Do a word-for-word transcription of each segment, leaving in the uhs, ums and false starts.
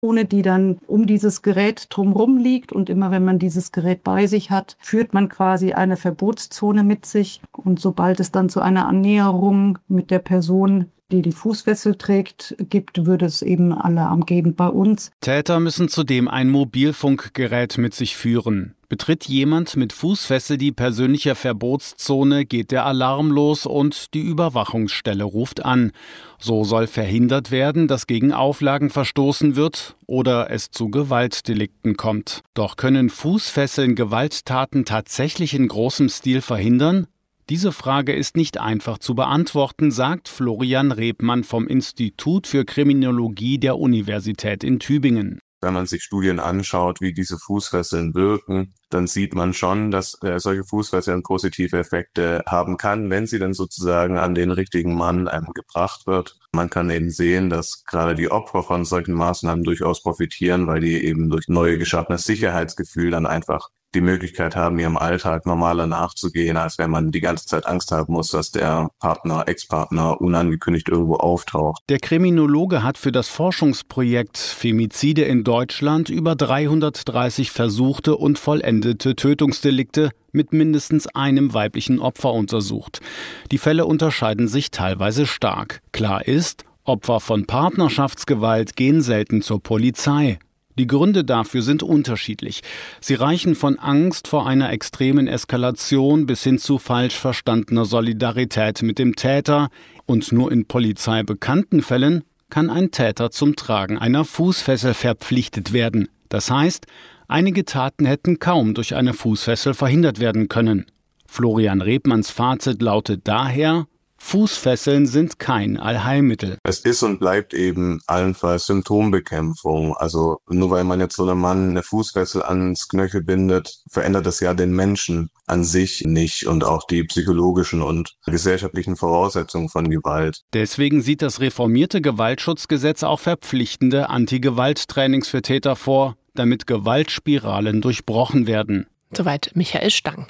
die dann um dieses Gerät drumherum liegt. Und immer wenn man dieses Gerät bei sich hat, führt man quasi eine Verbotszone mit sich. Und sobald es dann zu einer Annäherung mit der Person, die die Fußfessel trägt, gibt, würde es eben Alarm geben bei uns. Täter müssen zudem ein Mobilfunkgerät mit sich führen. Betritt jemand mit Fußfessel die persönliche Verbotszone, geht der Alarm los und die Überwachungsstelle ruft an. So soll verhindert werden, dass gegen Auflagen verstoßen wird oder es zu Gewaltdelikten kommt. Doch können Fußfesseln Gewalttaten tatsächlich in großem Stil verhindern? Diese Frage ist nicht einfach zu beantworten, sagt Florian Rebmann vom Institut für Kriminologie der Universität in Tübingen. Wenn man sich Studien anschaut, wie diese Fußfesseln wirken, dann sieht man schon, dass äh, solche Fußfesseln positive Effekte haben kann, wenn sie dann sozusagen an den richtigen Mann ähm, gebracht wird. Man kann eben sehen, dass gerade die Opfer von solchen Maßnahmen durchaus profitieren, weil die eben durch neu geschaffenes Sicherheitsgefühl dann einfach die Möglichkeit haben, ihrem Alltag normaler nachzugehen, als wenn man die ganze Zeit Angst haben muss, dass der Partner, Ex-Partner unangekündigt irgendwo auftaucht. Der Kriminologe hat für das Forschungsprojekt Femizide in Deutschland über dreihundertdreißig versuchte und vollendete Tötungsdelikte mit mindestens einem weiblichen Opfer untersucht. Die Fälle unterscheiden sich teilweise stark. Klar ist, Opfer von Partnerschaftsgewalt gehen selten zur Polizei. Die Gründe dafür sind unterschiedlich. Sie reichen von Angst vor einer extremen Eskalation bis hin zu falsch verstandener Solidarität mit dem Täter. Und nur in polizeibekannten Fällen kann ein Täter zum Tragen einer Fußfessel verpflichtet werden. Das heißt, einige Taten hätten kaum durch eine Fußfessel verhindert werden können. Florian Rebmanns Fazit lautet daher: Fußfesseln sind kein Allheilmittel. Es ist und bleibt eben allenfalls Symptombekämpfung. Also nur weil man jetzt so einem Mann eine Fußfessel ans Knöchel bindet, verändert das ja den Menschen an sich nicht und auch die psychologischen und gesellschaftlichen Voraussetzungen von Gewalt. Deswegen sieht das reformierte Gewaltschutzgesetz auch verpflichtende Anti-Gewalt-Trainings für Täter vor, damit Gewaltspiralen durchbrochen werden. Soweit Michael Stang.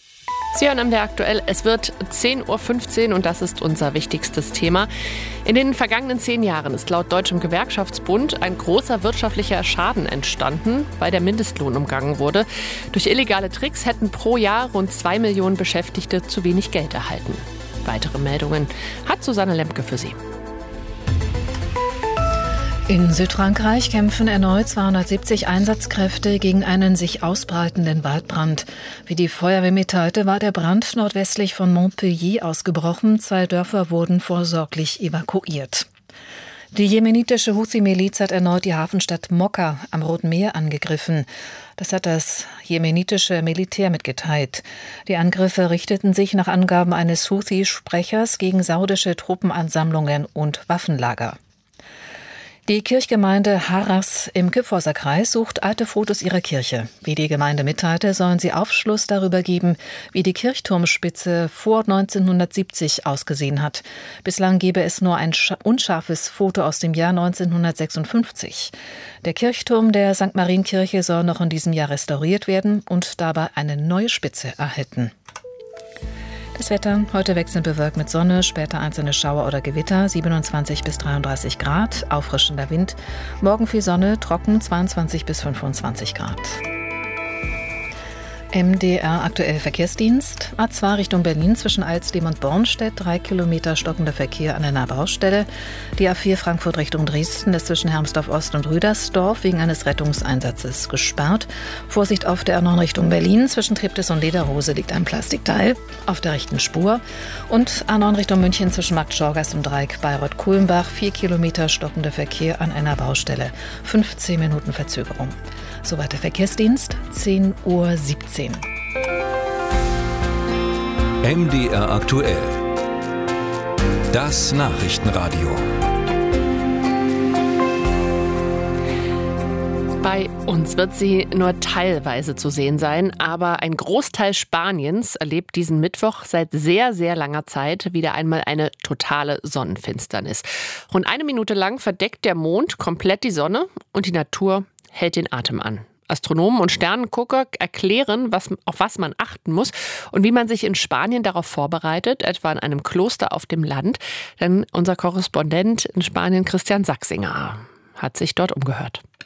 Sie hören am der aktuell, es wird zehn Uhr fünfzehn und das ist unser wichtigstes Thema. In den vergangenen zehn Jahren ist laut Deutschem Gewerkschaftsbund ein großer wirtschaftlicher Schaden entstanden, weil der Mindestlohn umgangen wurde. Durch illegale Tricks hätten pro Jahr rund zwei Millionen Beschäftigte zu wenig Geld erhalten. Weitere Meldungen hat Susanne Lemke für Sie. In Südfrankreich kämpfen erneut zweihundertsiebzig Einsatzkräfte gegen einen sich ausbreitenden Waldbrand. Wie die Feuerwehr mitteilte, war der Brand nordwestlich von Montpellier ausgebrochen. Zwei Dörfer wurden vorsorglich evakuiert. Die jemenitische Houthi-Miliz hat erneut die Hafenstadt Mokka am Roten Meer angegriffen. Das hat das jemenitische Militär mitgeteilt. Die Angriffe richteten sich nach Angaben eines Houthi-Sprechers gegen saudische Truppenansammlungen und Waffenlager. Die Kirchgemeinde Harras im Kyffhäuser Kreis sucht alte Fotos ihrer Kirche. Wie die Gemeinde mitteilte, sollen sie Aufschluss darüber geben, wie die Kirchturmspitze vor neunzehnhundertsiebzig ausgesehen hat. Bislang gebe es nur ein unscharfes Foto aus dem Jahr neunzehnhundertsechsundfünfzig. Der Kirchturm der Sankt Marienkirche soll noch in diesem Jahr restauriert werden und dabei eine neue Spitze erhalten. Das Wetter, heute wechselnd bewölkt mit Sonne, später einzelne Schauer oder Gewitter, siebenundzwanzig bis dreiunddreißig Grad, auffrischender Wind. Morgen viel Sonne, trocken, zweiundzwanzig bis fünfundzwanzig Grad. M D R aktuell Verkehrsdienst. A zwei Richtung Berlin zwischen Alsdem und Bornstedt. Drei Kilometer stockender Verkehr an einer Baustelle. Die A vier Frankfurt Richtung Dresden ist zwischen Hermsdorf Ost und Rüdersdorf wegen eines Rettungseinsatzes gesperrt. Vorsicht auf der A neun Richtung Berlin. Zwischen Treptow und Lederhose liegt ein Plastikteil auf der rechten Spur. Und A neun Richtung München zwischen Markt Schorgast und Dreieck Bayreuth-Kulmbach. Vier Kilometer stockender Verkehr an einer Baustelle. fünfzehn Minuten Verzögerung. Soweit der Verkehrsdienst, zehn Uhr siebzehn. M D R aktuell. Das Nachrichtenradio. Bei uns wird sie nur teilweise zu sehen sein, aber ein Großteil Spaniens erlebt diesen Mittwoch seit sehr, sehr langer Zeit wieder einmal eine totale Sonnenfinsternis. Rund eine Minute lang verdeckt der Mond komplett die Sonne und die Natur hält den Atem an. Astronomen und Sternengucker erklären, was, auf was man achten muss und wie man sich in Spanien darauf vorbereitet, etwa in einem Kloster auf dem Land. Denn unser Korrespondent in Spanien, Christian Sachsinger, hat sich dort umgehört.